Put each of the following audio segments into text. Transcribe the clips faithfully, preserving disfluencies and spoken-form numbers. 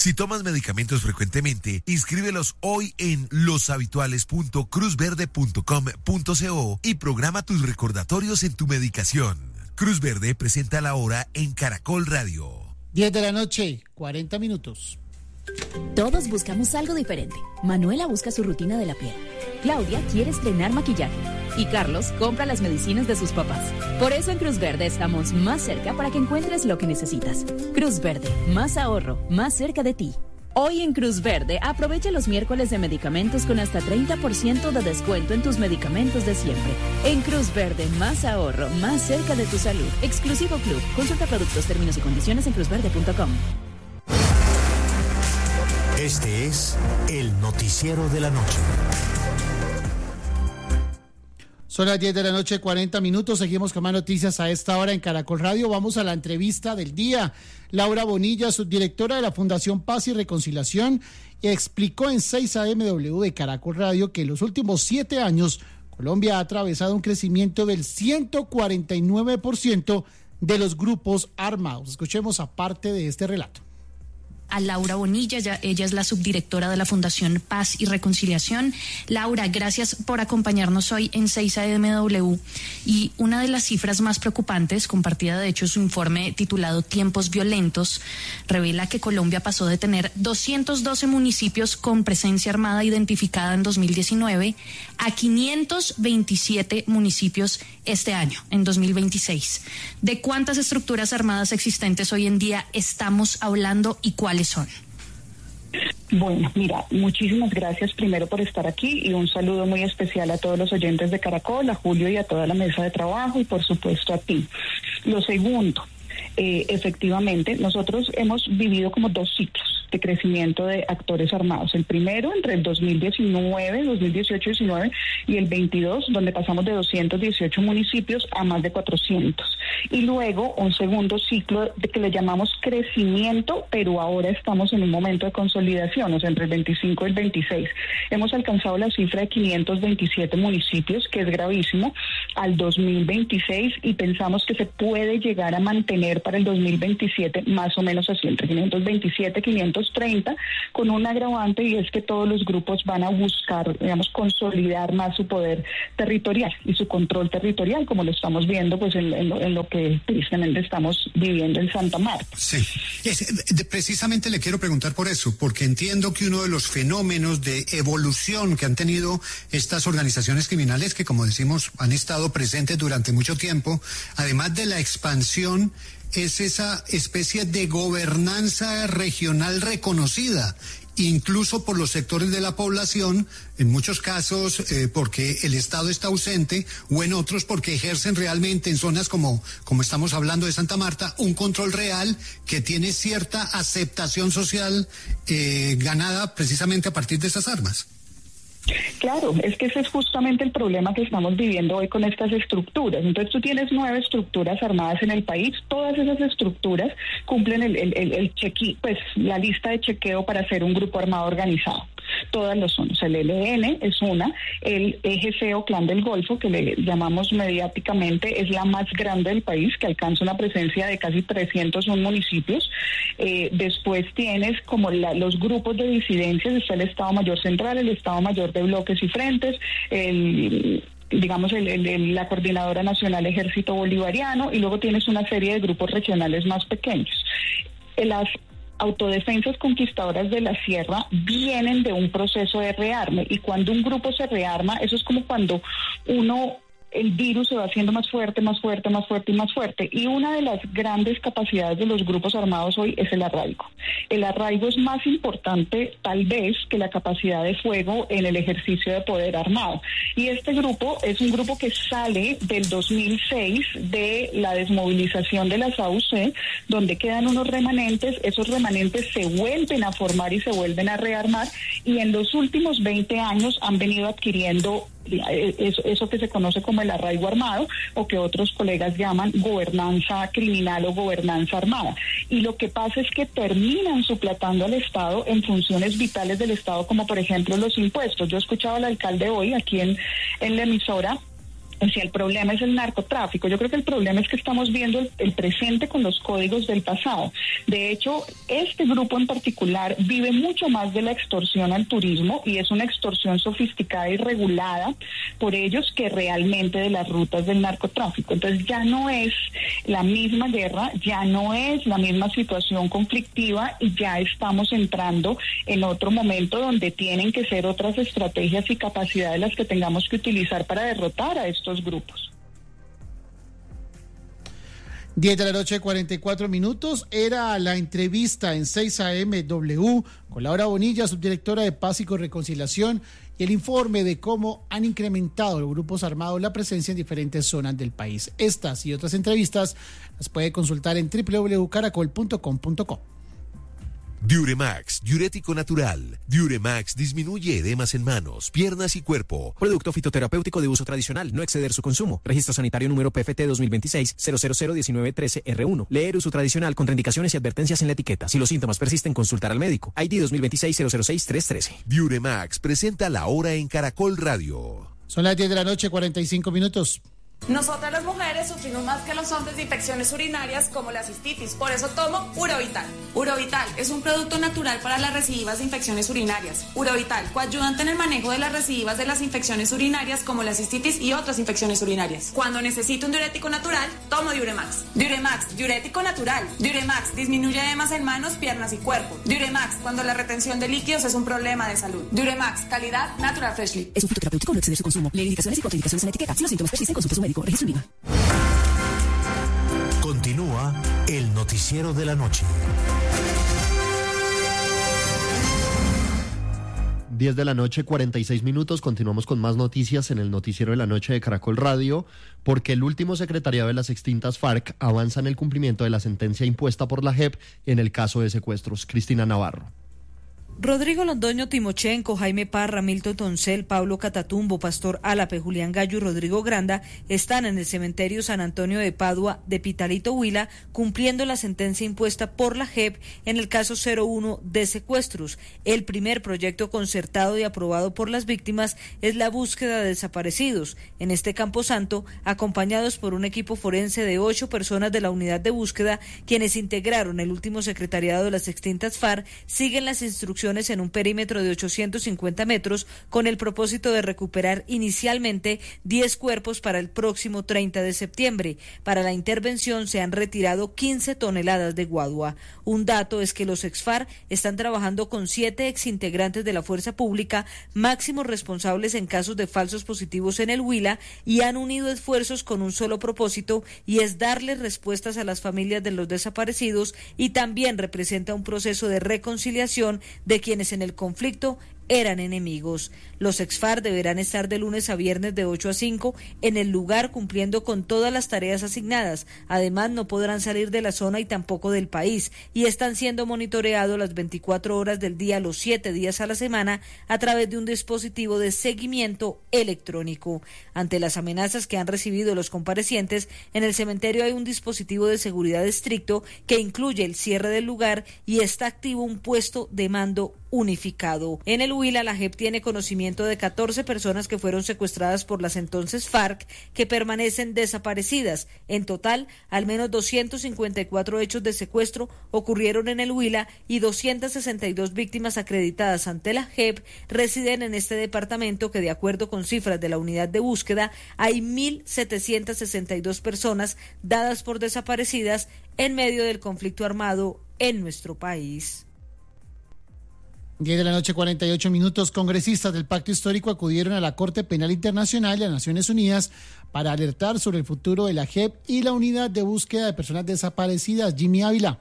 Si tomas medicamentos frecuentemente, inscríbelos hoy en loshabituales punto cruz verde punto com punto co y programa tus recordatorios en tu medicación. Cruz Verde presenta la hora en Caracol Radio. diez de la noche, cuarenta minutos. Todos buscamos algo diferente. Manuela busca su rutina de la piel. Claudia quiere estrenar maquillaje. Y Carlos compra las medicinas de sus papás. Por eso en Cruz Verde estamos más cerca para que encuentres lo que necesitas. Cruz Verde, más ahorro, más cerca de ti. Hoy en Cruz Verde, aprovecha los miércoles de medicamentos con hasta treinta por ciento de descuento en tus medicamentos de siempre. En Cruz Verde, más ahorro, más cerca de tu salud. Exclusivo Club. Consulta productos, términos y condiciones en cruz verde punto com. Este es el noticiero de la noche. Son las diez de la noche, cuarenta minutos. Seguimos con más noticias a esta hora en Caracol Radio. Vamos a la entrevista del día. Laura Bonilla, subdirectora de la Fundación Paz y Reconciliación, explicó en seis A M W de Caracol Radio que en los últimos siete años Colombia ha atravesado un crecimiento del ciento cuarenta y nueve por ciento de los grupos armados. Escuchemos a parte de este relato. A Laura Bonilla, ella, ella es la subdirectora de la Fundación Paz y Reconciliación. Laura, gracias por acompañarnos hoy en seis A M W. Y una de las cifras más preocupantes, compartida de hecho su informe titulado Tiempos Violentos, revela que Colombia pasó de tener doscientos doce municipios con presencia armada identificada en dos mil diecinueve a quinientos veintisiete municipios este año, en dos mil veintiséis. ¿De cuántas estructuras armadas existentes hoy en día estamos hablando y cuáles son? Bueno, mira, muchísimas gracias primero por estar aquí y un saludo muy especial a todos los oyentes de Caracol, a Julio y a toda la mesa de trabajo y por supuesto a ti. Lo segundo, eh, efectivamente, nosotros hemos vivido como dos ciclos de crecimiento de actores armados. El primero entre el dos mil diecinueve, dos mil dieciocho diecinueve y el veintidós, donde pasamos de doscientos dieciocho municipios a más de cuatrocientos. Y luego un segundo ciclo de que le llamamos crecimiento, pero ahora estamos en un momento de consolidación, o sea, entre el veinticinco y el veintiséis. Hemos alcanzado la cifra de quinientos veintisiete municipios, que es gravísimo, al dos mil veintiséis, y pensamos que se puede llegar a mantener para el dos mil veintisiete más o menos así, entre quinientos veintisiete, quinientos treinta, con un agravante, y es que todos los grupos van a buscar, digamos, consolidar más su poder territorial y su control territorial, como lo estamos viendo pues en, en, lo, en lo que tristemente estamos viviendo en Santa Marta. Sí, es, de, precisamente le quiero preguntar por eso, porque entiendo que uno de los fenómenos de evolución que han tenido estas organizaciones criminales, que como decimos han estado presentes durante mucho tiempo, además de la expansión, es esa especie de gobernanza regional reconocida, incluso por los sectores de la población, en muchos casos eh, porque el Estado está ausente, o en otros porque ejercen realmente en zonas como, como estamos hablando de Santa Marta, un control real que tiene cierta aceptación social eh, ganada precisamente a partir de esas armas. Claro, es que ese es justamente el problema que estamos viviendo hoy con estas estructuras. Entonces tú tienes nueve estructuras armadas en el país, todas esas estructuras cumplen el, el, el, el chequi, pues la lista de chequeo para ser un grupo armado organizado. Todas lo son. O sea, el E L N es una, el E G C o Clan del Golfo, que le llamamos mediáticamente, es la más grande del país, que alcanza una presencia de casi trescientos uno municipios. Eh, después tienes como la, los grupos de disidencias, está el Estado Mayor Central, el Estado Mayor de Bloques y Frentes, el... digamos, el, el, la Coordinadora Nacional Ejército Bolivariano, y luego tienes una serie de grupos regionales más pequeños. Las autodefensas conquistadoras de la sierra vienen de un proceso de rearme, y cuando un grupo se rearma, eso es como cuando uno... el virus se va haciendo más fuerte, más fuerte, más fuerte y más fuerte. Y una de las grandes capacidades de los grupos armados hoy es el arraigo. El arraigo es más importante, tal vez, que la capacidad de fuego en el ejercicio de poder armado. Y este grupo es un grupo que sale del dos mil seis de la desmovilización de las A U C, donde quedan unos remanentes. Esos remanentes se vuelven a formar y se vuelven a rearmar, y en los últimos veinte años han venido adquiriendo Eso, eso que se conoce como el arraigo armado, o que otros colegas llaman gobernanza criminal o gobernanza armada. Y lo que pasa es que terminan suplantando al Estado en funciones vitales del Estado, como por ejemplo los impuestos. Yo escuchaba al alcalde hoy aquí en, en la emisora O sea, el problema es el narcotráfico. Yo creo que el problema es que estamos viendo el, el presente con los códigos del pasado. De hecho, este grupo en particular vive mucho más de la extorsión al turismo y es una extorsión sofisticada y regulada por ellos que realmente de las rutas del narcotráfico. Entonces ya no es la misma guerra, ya no es la misma situación conflictiva y ya estamos entrando en otro momento donde tienen que ser otras estrategias y capacidades las que tengamos que utilizar para derrotar a estos grupos. diez de la noche, cuarenta y cuatro minutos. Era la entrevista en seis A M W con Laura Bonilla, subdirectora de Paz y Reconciliación, y el informe de cómo han incrementado los grupos armados la presencia en diferentes zonas del país. Estas y otras entrevistas las puede consultar en doble u doble u doble u punto caracol punto com punto co. Diuremax, diurético natural. Diuremax disminuye edemas en manos, piernas y cuerpo. Producto fitoterapéutico de uso tradicional, no exceder su consumo. Registro sanitario número P F T dos mil veintiséis cero cero cero diecinueve trece R uno. Leer uso tradicional, contraindicaciones y advertencias en la etiqueta. Si los síntomas persisten, consultar al médico. I D dos mil veintiséis cero cero seis tres trece. Diuremax presenta la hora en Caracol Radio. Son las diez de la noche, cuarenta y cinco minutos. Nosotras las mujeres sufrimos más que los hombres de infecciones urinarias como la cistitis, por eso tomo Urovital. Urovital es un producto natural para las recidivas de infecciones urinarias. Urovital, coayudante en el manejo de las recidivas de las infecciones urinarias como la cistitis y otras infecciones urinarias. Cuando necesito un diurético natural, tomo Diuremax. Diuremax, diurético natural. Diuremax disminuye edemas en manos, piernas y cuerpo. Diuremax, cuando la retención de líquidos es un problema de salud. Diuremax, calidad Natural Freshly. Es un fitoterapéutico, no exceder su consumo. Leer indicaciones y contraindicaciones en la etiqueta. Si los síntomas persisten, consulte a su médico. Registro INVIMA. Continúa el noticiero de la noche. diez de la noche, cuarenta y seis minutos. Continuamos con más noticias en el noticiero de la noche de Caracol Radio, porque el último secretariado de las extintas FARC avanza en el cumplimiento de la sentencia impuesta por la J E P en el caso de secuestros. Cristina Navarro. Rodrigo Londoño Timochenko, Jaime Parra, Milton Toncel, Pablo Catatumbo, Pastor Álape, Julián Gallo y Rodrigo Granda están en el cementerio San Antonio de Padua de Pitalito, Huila, cumpliendo la sentencia impuesta por la J E P en el caso cero uno de secuestros. El primer proyecto concertado y aprobado por las víctimas es la búsqueda de desaparecidos. En este camposanto, acompañados por un equipo forense de ocho personas de la unidad de búsqueda, quienes integraron el último secretariado de las extintas FARC, siguen las instrucciones en un perímetro de ochocientos cincuenta metros con el propósito de recuperar inicialmente diez cuerpos para el próximo treinta de septiembre. Para la intervención se han retirado quince toneladas de guadua. Un dato es que los ex-FARC están trabajando con siete exintegrantes de la fuerza pública, máximos responsables en casos de falsos positivos en el Huila, y han unido esfuerzos con un solo propósito, y es darles respuestas a las familias de los desaparecidos, y también representa un proceso de reconciliación de quienes en el conflicto eran enemigos. Los ex-FARC deberán estar de lunes a viernes de ocho a cinco en el lugar cumpliendo con todas las tareas asignadas. Además, no podrán salir de la zona y tampoco del país, y están siendo monitoreados las veinticuatro horas del día, los siete días a la semana, a través de un dispositivo de seguimiento electrónico. Ante las amenazas que han recibido los comparecientes, en el cementerio hay un dispositivo de seguridad estricto que incluye el cierre del lugar y está activo un puesto de mando unificado. En el Huila, la J E P tiene conocimiento de catorce personas que fueron secuestradas por las entonces FARC que permanecen desaparecidas. En total, al menos doscientos cincuenta y cuatro hechos de secuestro ocurrieron en el Huila y doscientas sesenta y dos víctimas acreditadas ante la J E P residen en este departamento, que de acuerdo con cifras de la unidad de búsqueda hay mil setecientas sesenta y dos personas dadas por desaparecidas en medio del conflicto armado en nuestro país. diez de la noche, cuarenta y ocho minutos. Congresistas del Pacto Histórico acudieron a la Corte Penal Internacional y a Naciones Unidas para alertar sobre el futuro de la J E P y la Unidad de Búsqueda de Personas Desaparecidas. Jimmy Ávila.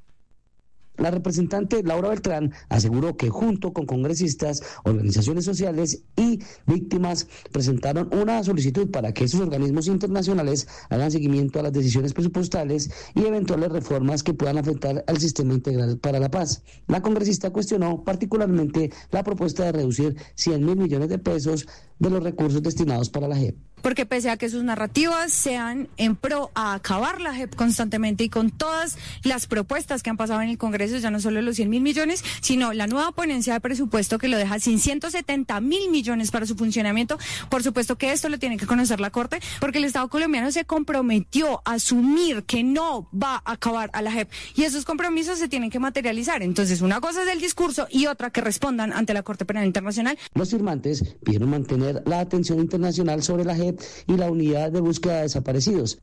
La representante Laura Beltrán aseguró que junto con congresistas, organizaciones sociales y víctimas presentaron una solicitud para que esos organismos internacionales hagan seguimiento a las decisiones presupuestales y eventuales reformas que puedan afectar al sistema integral para la paz. La congresista cuestionó particularmente la propuesta de reducir cien mil millones de pesos de los recursos destinados para la J E P. Porque pese a que sus narrativas sean en pro a acabar la J E P constantemente y con todas las propuestas que han pasado en el Congreso, ya no solo los cien mil millones, sino la nueva ponencia de presupuesto que lo deja sin ciento setenta mil millones para su funcionamiento, por supuesto que esto lo tiene que conocer la Corte, porque el Estado colombiano se comprometió a asumir que no va a acabar a la J E P y esos compromisos se tienen que materializar. Entonces, una cosa es el discurso y otra que respondan ante la Corte Penal Internacional. Los firmantes pidieron mantener la atención internacional sobre la J E P y la unidad de búsqueda de desaparecidos.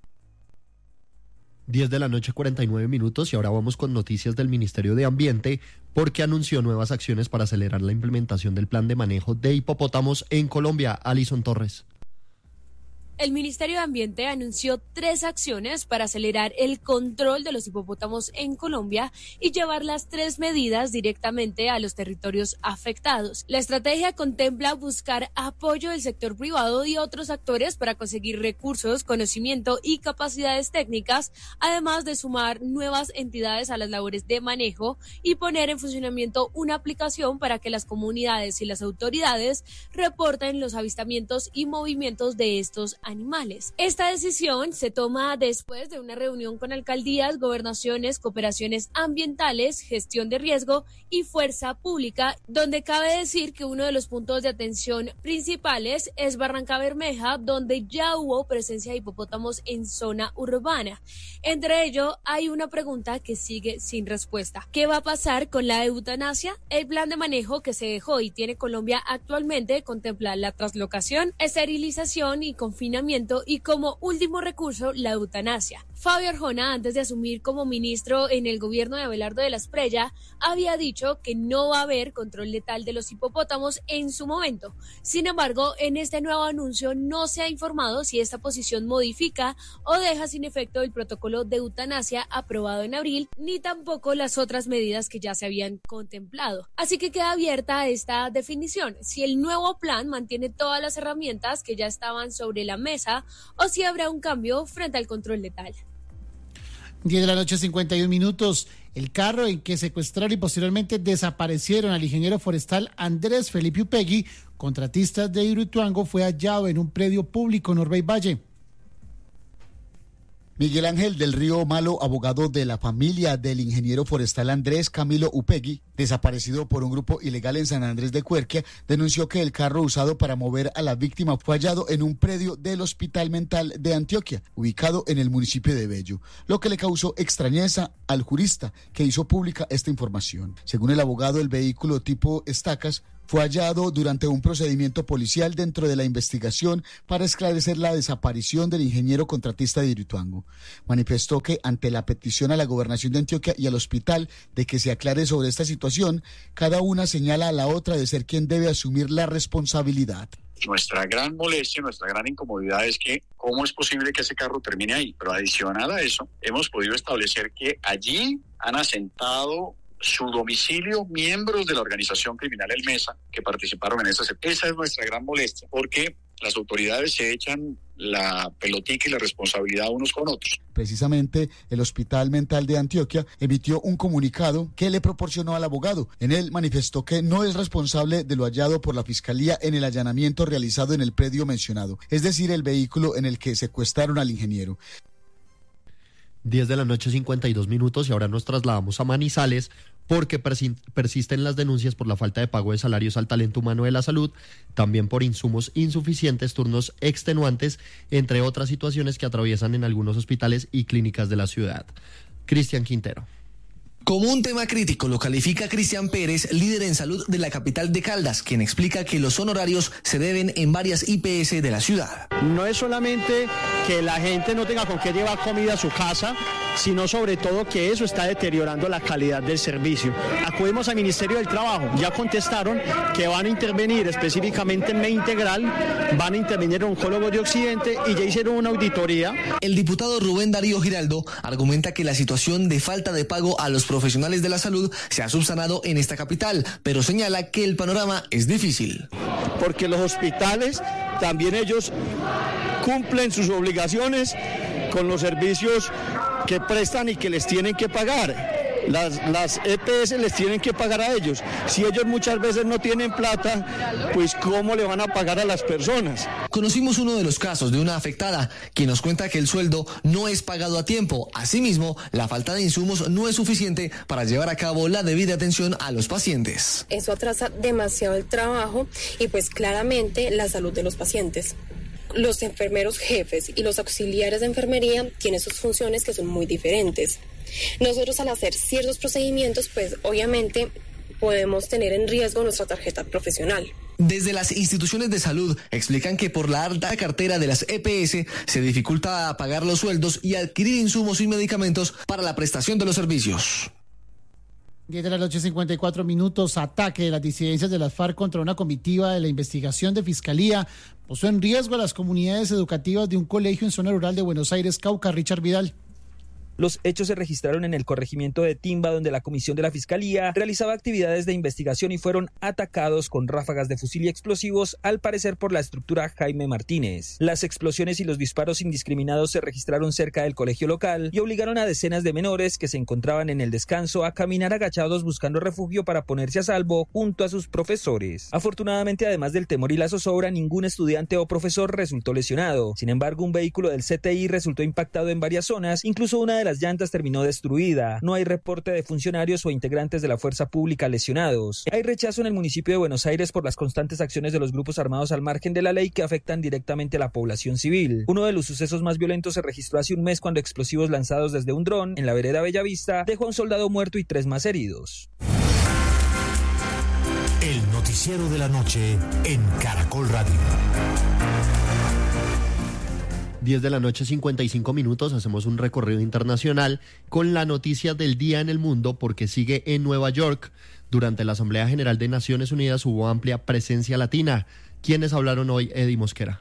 diez de la noche, cuarenta y nueve minutos, y ahora vamos con noticias del Ministerio de Ambiente, porque anunció nuevas acciones para acelerar la implementación del plan de manejo de hipopótamos en Colombia. Alison Torres. El Ministerio de Ambiente anunció tres acciones para acelerar el control de los hipopótamos en Colombia y llevar las tres medidas directamente a los territorios afectados. La estrategia contempla buscar apoyo del sector privado y otros actores para conseguir recursos, conocimiento y capacidades técnicas, además de sumar nuevas entidades a las labores de manejo y poner en funcionamiento una aplicación para que las comunidades y las autoridades reporten los avistamientos y movimientos de estos animales. animales. Esta decisión se toma después de una reunión con alcaldías, gobernaciones, cooperaciones ambientales, gestión de riesgo y fuerza pública, donde cabe decir que uno de los puntos de atención principales es Barranca Bermeja, donde ya hubo presencia de hipopótamos en zona urbana. Entre ello, hay una pregunta que sigue sin respuesta. ¿Qué va a pasar con la eutanasia? El plan de manejo que se dejó y tiene Colombia actualmente contempla la traslocación, esterilización y confinamiento y como último recurso la eutanasia. Fabio Arjona, antes de asumir como ministro en el gobierno de Abelardo de la Espriella, había dicho que no va a haber control letal de los hipopótamos en su momento. Sin embargo, en este nuevo anuncio no se ha informado si esta posición modifica o deja sin efecto el protocolo de eutanasia aprobado en abril, ni tampoco las otras medidas que ya se habían contemplado. Así que queda abierta esta definición, si el nuevo plan mantiene todas las herramientas que ya estaban sobre la mesa o si habrá un cambio frente al control letal. diez de la noche, cincuenta y un minutos. El carro en que secuestraron y posteriormente desaparecieron al ingeniero forestal Andrés Felipe Upegui, contratista de Hidroituango, fue hallado en un predio público en Orbey Valle. Miguel Ángel del Río Malo, abogado de la familia del ingeniero forestal Andrés Camilo Upegui, desaparecido por un grupo ilegal en San Andrés de Cuerquia, denunció que el carro usado para mover a la víctima fue hallado en un predio del Hospital Mental de Antioquia, ubicado en el municipio de Bello, lo que le causó extrañeza al jurista que hizo pública esta información. Según el abogado, el vehículo tipo estacas fue hallado durante un procedimiento policial dentro de la investigación para esclarecer la desaparición del ingeniero contratista de Hidroituango. Manifestó que ante la petición a la Gobernación de Antioquia y al hospital de que se aclare sobre esta situación, cada una señala a la otra de ser quien debe asumir la responsabilidad. Nuestra gran molestia, nuestra gran incomodidad es que cómo es posible que ese carro termine ahí. Pero adicional a eso, hemos podido establecer que allí han asentado su domicilio miembros de la organización criminal El Mesa que participaron en esa. Esa es nuestra gran molestia, porque las autoridades se echan la pelotica y la responsabilidad unos con otros. Precisamente, el Hospital Mental de Antioquia emitió un comunicado que le proporcionó al abogado. En él manifestó que no es responsable de lo hallado por la Fiscalía en el allanamiento realizado en el predio mencionado, es decir, el vehículo en el que secuestraron al ingeniero. diez de la noche, cincuenta y dos minutos, y ahora nos trasladamos a Manizales porque persisten las denuncias por la falta de pago de salarios al talento humano de la salud, también por insumos insuficientes, turnos extenuantes, entre otras situaciones que atraviesan en algunos hospitales y clínicas de la ciudad. Cristian Quintero. Como un tema crítico lo califica Cristian Pérez, líder en salud de la capital de Caldas, quien explica que los honorarios se deben en varias I P S de la ciudad. No es solamente que la gente no tenga con qué llevar comida a su casa, sino sobre todo que eso está deteriorando la calidad del servicio. Acudimos al Ministerio del Trabajo, ya contestaron que van a intervenir específicamente en Medintegral, Integral, van a intervenir oncólogos de Occidente y ya hicieron una auditoría. El diputado Rubén Darío Giraldo argumenta que la situación de falta de pago a los profesionales de la salud se ha subsanado en esta capital, pero señala que el panorama es difícil. Porque los hospitales también ellos cumplen sus obligaciones con los servicios que prestan y que les tienen que pagar. Las, las E P S les tienen que pagar a ellos. Si ellos muchas veces no tienen plata, pues ¿cómo le van a pagar a las personas? Conocimos uno de los casos de una afectada, quien nos cuenta que el sueldo no es pagado a tiempo. Asimismo, la falta de insumos no es suficiente para llevar a cabo la debida atención a los pacientes. Eso atrasa demasiado el trabajo y pues claramente la salud de los pacientes. Los enfermeros jefes y los auxiliares de enfermería tienen sus funciones que son muy diferentes. Nosotros al hacer ciertos procedimientos, pues obviamente podemos tener en riesgo nuestra tarjeta profesional. Desde las instituciones de salud explican que por la alta cartera de las E P S se dificulta pagar los sueldos y adquirir insumos y medicamentos para la prestación de los servicios. diez de la noche, cincuenta y cuatro minutos. Ataque de las disidencias de las FARC contra una comitiva de la investigación de Fiscalía puso en riesgo a las comunidades educativas de un colegio en zona rural de Buenos Aires, Cauca. Richard Vidal. Los hechos se registraron en el corregimiento de Timba, donde la comisión de la Fiscalía realizaba actividades de investigación y fueron atacados con ráfagas de fusil y explosivos, al parecer por la estructura Jaime Martínez. Las explosiones y los disparos indiscriminados se registraron cerca del colegio local y obligaron a decenas de menores que se encontraban en el descanso a caminar agachados buscando refugio para ponerse a salvo junto a sus profesores. Afortunadamente, además del temor y la zozobra, ningún estudiante o profesor resultó lesionado. Sin embargo, un vehículo del C T I resultó impactado en varias zonas, incluso una de las llantas terminó destruida. No hay reporte de funcionarios o integrantes de la fuerza pública lesionados. Hay rechazo en el municipio de Buenos Aires por las constantes acciones de los grupos armados al margen de la ley que afectan directamente a la población civil. Uno de los sucesos más violentos se registró hace un mes cuando explosivos lanzados desde un dron en la vereda Bellavista dejó a un soldado muerto y tres más heridos. El noticiero de la noche en Caracol Radio. diez de la noche, cincuenta y cinco minutos, hacemos un recorrido internacional con la noticia del día en el mundo, porque sigue en Nueva York. Durante la Asamblea General de Naciones Unidas hubo amplia presencia latina. ¿Quiénes hablaron hoy? Eddie Mosquera.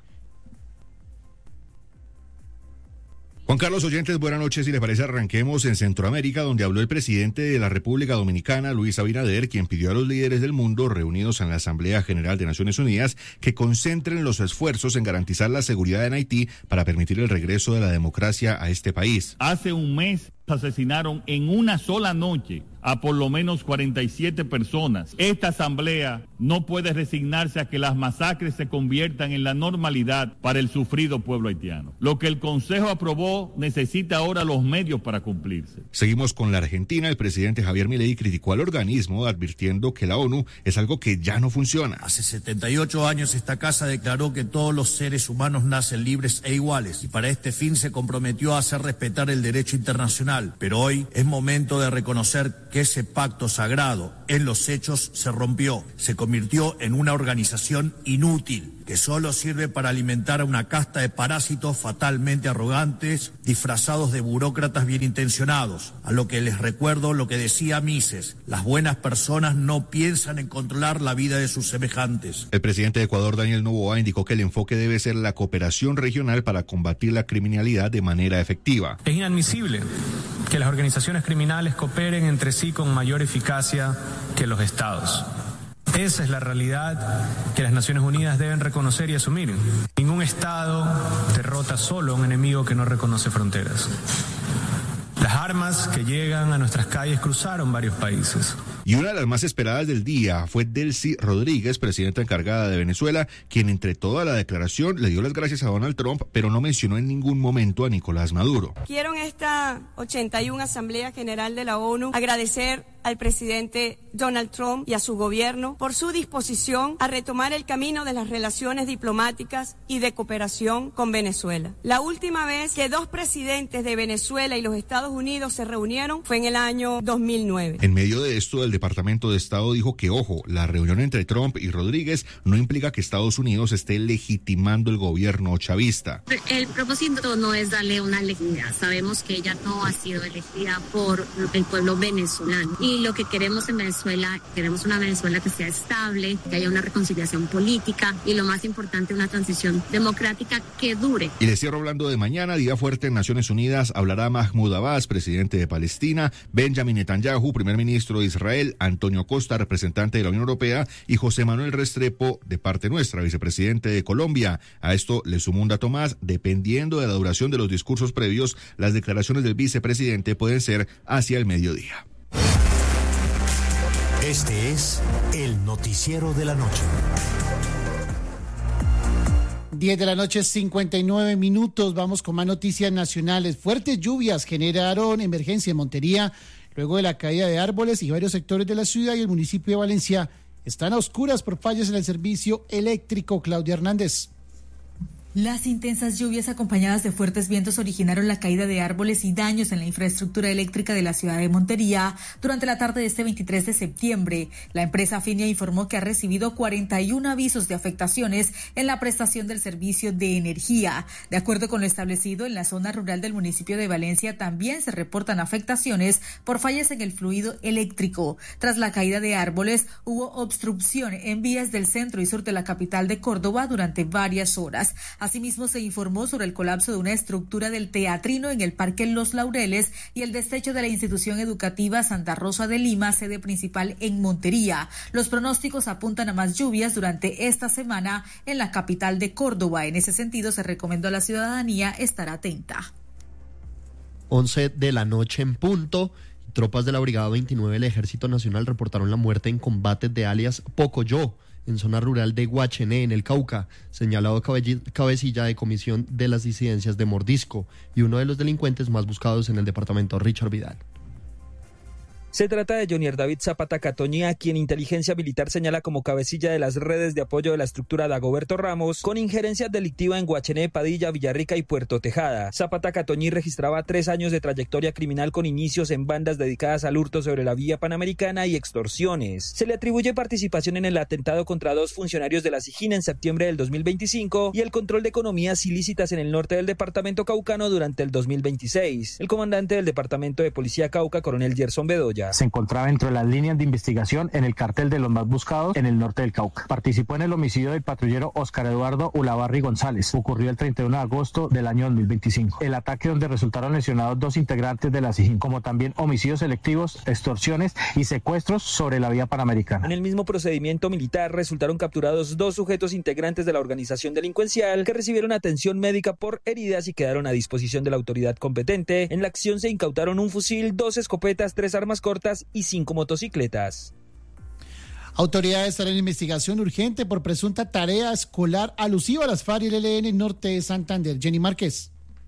Juan Carlos, oyentes, buenas noches. Si les parece, arranquemos en Centroamérica, donde habló el presidente de la República Dominicana, Luis Abinader, quien pidió a los líderes del mundo reunidos en la Asamblea General de Naciones Unidas que concentren los esfuerzos en garantizar la seguridad en Haití para permitir el regreso de la democracia a este país. Hace un mes asesinaron en una sola noche a por lo menos cuarenta y siete personas. Esta asamblea no puede resignarse a que las masacres se conviertan en la normalidad para el sufrido pueblo haitiano. Lo que el Consejo aprobó necesita ahora los medios para cumplirse. Seguimos con la Argentina. El presidente Javier Milei criticó al organismo advirtiendo que la ONU es algo que ya no funciona. Hace setenta y ocho años esta casa declaró que todos los seres humanos nacen libres e iguales y para este fin se comprometió a hacer respetar el derecho internacional. Pero hoy es momento de reconocer que ese pacto sagrado en los hechos se rompió, se convirtió en una organización inútil que solo sirve para alimentar a una casta de parásitos fatalmente arrogantes, disfrazados de burócratas bien intencionados. A lo que les recuerdo lo que decía Mises: las buenas personas no piensan en controlar la vida de sus semejantes. El presidente de Ecuador, Daniel Noboa, indicó que el enfoque debe ser la cooperación regional para combatir la criminalidad de manera efectiva. Es inadmisible que las organizaciones criminales cooperen entre sí con mayor eficacia que los estados. Esa es la realidad que las Naciones Unidas deben reconocer y asumir. Ningún Estado derrota solo a un enemigo que no reconoce fronteras. Las armas que llegan a nuestras calles cruzaron varios países. Y una de las más esperadas del día fue Delcy Rodríguez, presidenta encargada de Venezuela, quien entre toda la declaración le dio las gracias a Donald Trump, pero no mencionó en ningún momento a Nicolás Maduro. Quiero en esta ochenta y una Asamblea General de la ONU agradecer al presidente Donald Trump y a su gobierno por su disposición a retomar el camino de las relaciones diplomáticas y de cooperación con Venezuela. La última vez que dos presidentes de Venezuela y los Estados Unidos se reunieron fue en el año dos mil nueve. En medio de esto, el Departamento de Estado dijo que, ojo, la reunión entre Trump y Rodríguez no implica que Estados Unidos esté legitimando el gobierno chavista. El propósito no es darle una legitimidad. Sabemos que ella no ha sido elegida por el pueblo venezolano. Y lo que queremos en Venezuela, queremos una Venezuela que sea estable, que haya una reconciliación política y lo más importante, una transición democrática que dure. Y les cierro hablando de mañana, día fuerte en Naciones Unidas, hablará Mahmoud Abbas, presidente de Palestina, Benjamin Netanyahu, primer ministro de Israel, Antonio Costa, representante de la Unión Europea, y José Manuel Restrepo, de parte nuestra, vicepresidente de Colombia. A esto le sumo un dato más: dependiendo de la duración de los discursos previos, las declaraciones del vicepresidente pueden ser hacia el mediodía. Este es el noticiero de la noche. diez de la noche, cincuenta y nueve minutos. Vamos con más noticias nacionales. Fuertes lluvias generaron emergencia en Montería luego de la caída de árboles y varios sectores de la ciudad y el municipio de Valencia están a oscuras por fallas en el servicio eléctrico. Claudia Hernández. Las intensas lluvias acompañadas de fuertes vientos originaron la caída de árboles y daños en la infraestructura eléctrica de la ciudad de Montería durante la tarde de este veintitrés de septiembre. La empresa Finia informó que ha recibido cuarenta y uno avisos de afectaciones en la prestación del servicio de energía. De acuerdo con lo establecido, en la zona rural del municipio de Valencia también se reportan afectaciones por fallas en el fluido eléctrico. Tras la caída de árboles, hubo obstrucción en vías del centro y sur de la capital de Córdoba durante varias horas. Asimismo, se informó sobre el colapso de una estructura del teatrino en el Parque Los Laureles y el desecho de la institución educativa Santa Rosa de Lima, sede principal en Montería. Los pronósticos apuntan a más lluvias durante esta semana en la capital de Córdoba. En ese sentido, se recomendó a la ciudadanía estar atenta. once de la noche en punto. Tropas de la Brigada veintinueve del Ejército Nacional reportaron la muerte en combates de alias Pocoyo, en zona rural de Guachené, en el Cauca, señalado cabecilla de comisión de las disidencias de Mordisco y uno de los delincuentes más buscados en el departamento, Richard Vidal. Se trata de Jonier David Zapata Catoñi, a quien inteligencia militar señala como cabecilla de las redes de apoyo de la estructura Dagoberto Ramos, con injerencia delictiva en Guachené, Padilla, Villarrica y Puerto Tejada. Zapata Catoñi registraba tres años de trayectoria criminal con inicios en bandas dedicadas al hurto sobre la vía panamericana y extorsiones. Se le atribuye participación en el atentado contra dos funcionarios de la SIJIN en septiembre del dos mil veinticinco y el control de economías ilícitas en el norte del departamento caucano durante el dos mil veintiséis. El comandante del departamento de policía Cauca, coronel Gerson Bedoya, se encontraba dentro de las líneas de investigación en el cartel de los más buscados en el norte del Cauca. Participó en el homicidio del patrullero Oscar Eduardo Ulabarri González. Ocurrió el treinta y uno de agosto del año dos mil veinticinco. El ataque donde resultaron lesionados dos integrantes de la SIJIN, como también homicidios selectivos, extorsiones y secuestros sobre la vía panamericana. En el mismo procedimiento militar resultaron capturados dos sujetos integrantes de la organización delincuencial que recibieron atención médica por heridas y quedaron a disposición de la autoridad competente. En la acción se incautaron un fusil, dos escopetas, tres armas cortas y cinco motocicletas. Autoridades están en investigación urgente por presunta tarea escolar alusiva a las FARC y el E L N norte de Santander. Jenny Márquez.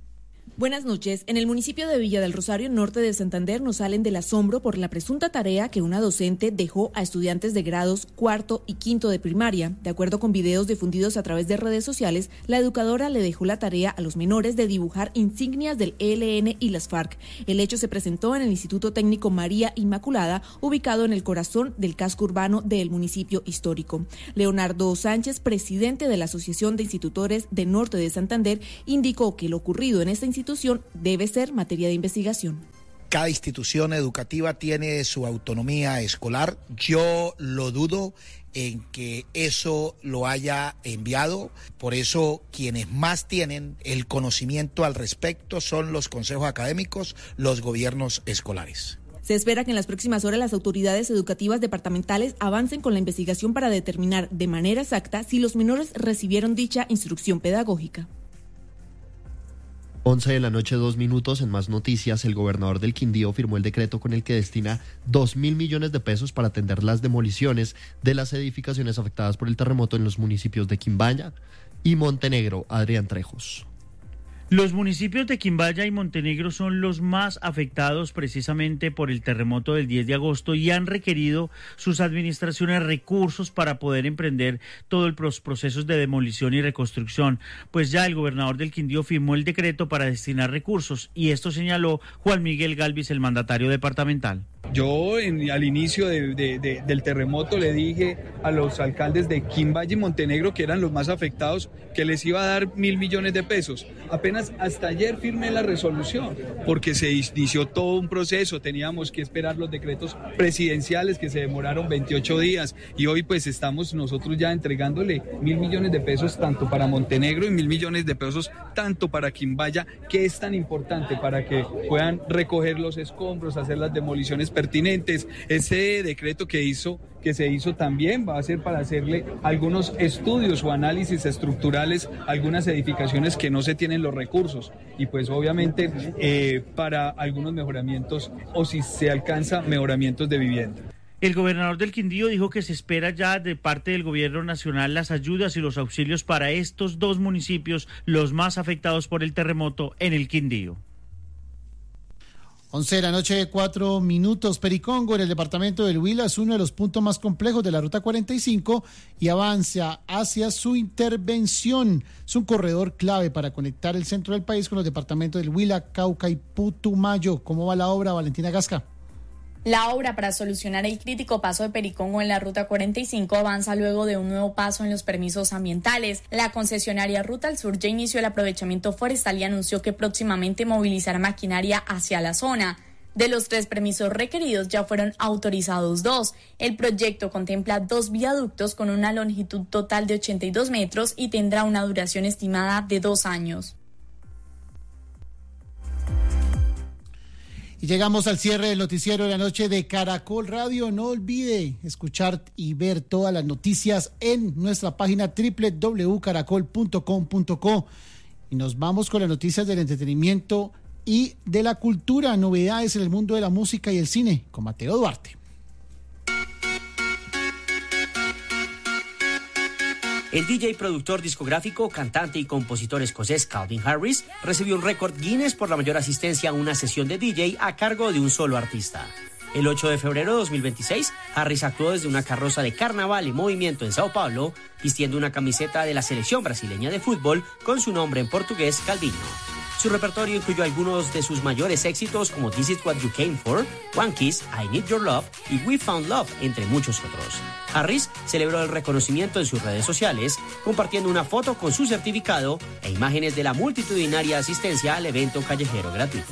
Buenas noches. En el municipio de Villa del Rosario, norte de Santander, nos salen del asombro por la presunta tarea que una docente dejó a estudiantes de grados cuarto y quinto de primaria. De acuerdo con videos difundidos a través de redes sociales, la educadora le dejó la tarea a los menores de dibujar insignias del E L N y las FARC. El hecho se presentó en el Instituto Técnico María Inmaculada, ubicado en el corazón del casco urbano del municipio histórico. Leonardo Sánchez, presidente de la Asociación de Institutores de Norte de Santander, indicó que lo ocurrido en esta institución debe ser materia de investigación. Cada institución educativa tiene su autonomía escolar. Yo lo dudo en que eso lo haya enviado. Por eso quienes más tienen el conocimiento al respecto son los consejos académicos, los gobiernos escolares. Se espera que en las próximas horas las autoridades educativas departamentales avancen con la investigación para determinar de manera exacta si los menores recibieron dicha instrucción pedagógica. once de la noche, dos minutos. En más noticias, el gobernador del Quindío firmó el decreto con el que destina dos mil millones de pesos para atender las demoliciones de las edificaciones afectadas por el terremoto en los municipios de Quimbaya y Montenegro. Adrián Trejos. Los municipios de Quimbaya y Montenegro son los más afectados precisamente por el terremoto del diez de agosto y han requerido sus administraciones recursos para poder emprender todos los procesos de demolición y reconstrucción. Pues ya el gobernador del Quindío firmó el decreto para destinar recursos y esto señaló Juan Miguel Galvis, el mandatario departamental. Yo en, al inicio de, de, de, del terremoto le dije a los alcaldes de Quimbaya y Montenegro, que eran los más afectados, que les iba a dar mil millones de pesos. Apenas hasta ayer firmé la resolución, porque se inició todo un proceso, teníamos que esperar los decretos presidenciales que se demoraron veintiocho días y hoy pues estamos nosotros ya entregándole mil millones de pesos tanto para Montenegro y mil millones de pesos tanto para Quimbaya, que es tan importante para que puedan recoger los escombros, hacer las demoliciones pertinentes. Ese decreto que hizo que se hizo también va a ser para hacerle algunos estudios o análisis estructurales a algunas edificaciones que no se tienen los recursos y pues obviamente eh, para algunos mejoramientos o si se alcanza mejoramientos de vivienda. El gobernador del Quindío dijo que se espera ya de parte del gobierno nacional las ayudas y los auxilios para estos dos municipios, los más afectados por el terremoto en el Quindío. once de la noche, cuatro minutos. Pericongo, en el departamento del Huila, es uno de los puntos más complejos de la Ruta cuarenta y cinco y avanza hacia su intervención. Es un corredor clave para conectar el centro del país con los departamentos del Huila, Cauca y Putumayo. ¿Cómo va la obra, Valentina Gasca? La obra para solucionar el crítico paso de Pericongo en la Ruta cuarenta y cinco avanza luego de un nuevo paso en los permisos ambientales. La concesionaria Ruta al Sur ya inició el aprovechamiento forestal y anunció que próximamente movilizará maquinaria hacia la zona. De los tres permisos requeridos ya fueron autorizados dos. El proyecto contempla dos viaductos con una longitud total de ochenta y dos metros y tendrá una duración estimada de dos años. Y llegamos al cierre del noticiero de la noche de Caracol Radio. No olvide escuchar y ver todas las noticias en nuestra página doble u doble u doble u punto caracol punto com punto co. Y nos vamos con las noticias del entretenimiento y de la cultura, novedades en el mundo de la música y el cine, con Mateo Duarte. El D J, productor discográfico, cantante y compositor escocés Calvin Harris recibió un récord Guinness por la mayor asistencia a una sesión de D J a cargo de un solo artista. El ocho de febrero de dos mil veintiséis, Harris actuó desde una carroza de carnaval en movimiento en Sao Paulo, vistiendo una camiseta de la selección brasileña de fútbol con su nombre en portugués, Calvinho. Su repertorio incluyó algunos de sus mayores éxitos como This Is What You Came For, One Kiss, I Need Your Love y We Found Love, entre muchos otros. Harris celebró el reconocimiento en sus redes sociales, compartiendo una foto con su certificado e imágenes de la multitudinaria asistencia al evento callejero gratuito.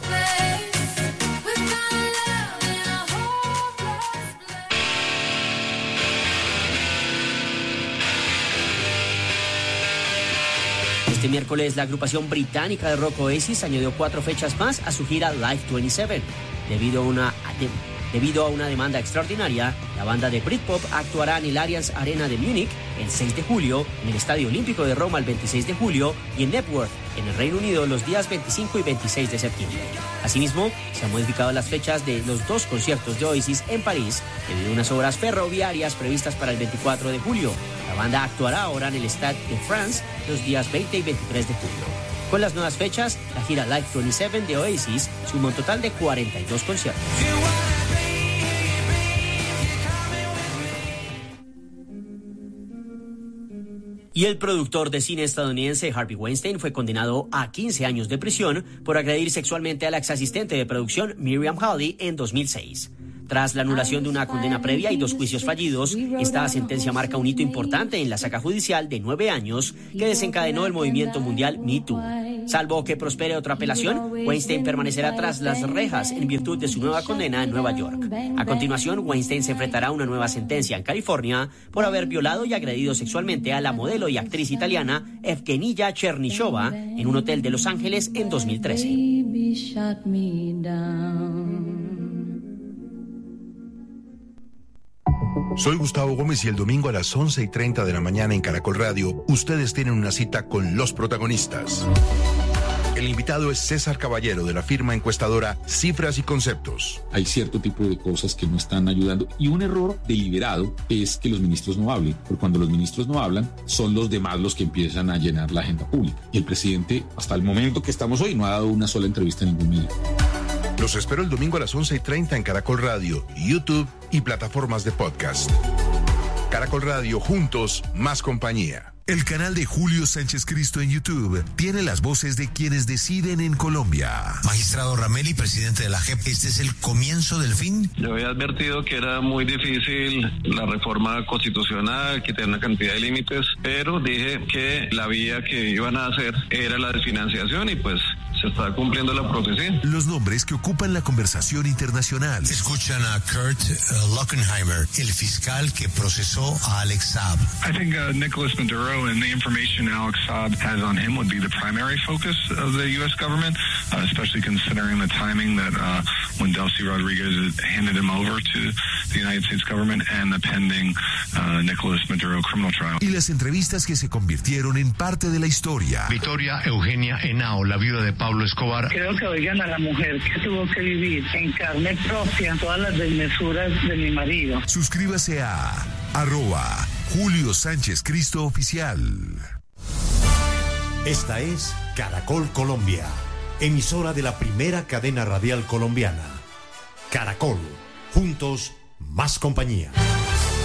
Este miércoles, la agrupación británica de rock Oasis añadió cuatro fechas más a su gira Live veintisiete. Debido a una, debido a una demanda extraordinaria, la banda de Britpop actuará en el Allianz Arena de Múnich el seis de julio, en el Estadio Olímpico de Roma el veintiséis de julio y en Knebworth, en el Reino Unido, los días veinticinco y veintiséis de septiembre. Asimismo, se han modificado las fechas de los dos conciertos de Oasis en París debido a unas obras ferroviarias previstas para el veinticuatro de julio. La banda actuará ahora en el Stade de France los días veinte y veintitrés de julio. Con las nuevas fechas, la gira Live veintisiete de Oasis suma un total de cuarenta y dos conciertos. Y el productor de cine estadounidense Harvey Weinstein fue condenado a quince años de prisión por agredir sexualmente a la exasistente de producción Miriam Halley en dos mil seis. Tras la anulación de una condena previa y dos juicios fallidos, esta sentencia marca un hito importante en la saga judicial de nueve años que desencadenó el movimiento mundial Me Too. Salvo que prospere otra apelación, Weinstein permanecerá tras las rejas en virtud de su nueva condena en Nueva York. A continuación, Weinstein se enfrentará a una nueva sentencia en California por haber violado y agredido sexualmente a la modelo y actriz italiana Evgenia Chernyshova en un hotel de Los Ángeles en dos mil trece. Soy Gustavo Gómez y el domingo a las once y treinta de la mañana en Caracol Radio, ustedes tienen una cita con los protagonistas. El invitado es César Caballero, de la firma encuestadora Cifras y Conceptos. Hay cierto tipo de cosas que no están ayudando y un error deliberado es que los ministros no hablen, porque cuando los ministros no hablan, son los demás los que empiezan a llenar la agenda pública. Y el presidente, hasta el momento que estamos hoy, no ha dado una sola entrevista en ningún medio. Los espero el domingo a las once y treinta en Caracol Radio, YouTube y plataformas de podcast. Caracol Radio, juntos, más compañía. El canal de Julio Sánchez Cristo en YouTube tiene las voces de quienes deciden en Colombia. Magistrado Rameli, presidente de la J E P, ¿este es el comienzo del fin? Yo había advertido que era muy difícil la reforma constitucional, que tenía una cantidad de límites, pero dije que la vía que iban a hacer era la de financiación y pues se está cumpliendo la profecía. Los nombres que ocupan la conversación internacional. Escuchan a Kurt uh, Lockenheimer, el fiscal que procesó a Alex Saab. I think uh, Nicholas Maduro and the information Alex Saab has on him would be the primary focus of the U S government, uh, especially considering the timing that uh, when Delcy Rodriguez handed him over to the United States government, and the pending uh, Nicolas Maduro criminal trial. Y las entrevistas que se convirtieron en parte de la historia. Victoria Eugenia Henao, la viuda de Pablo Escobar. Creo que oigan a la mujer que tuvo que vivir en carne propia todas las desmesuras de mi marido. Suscríbase a arroba Julio Sánchez Cristo Oficial. Esta es Caracol Colombia, emisora de la primera cadena radial colombiana. Caracol, juntos, más compañía.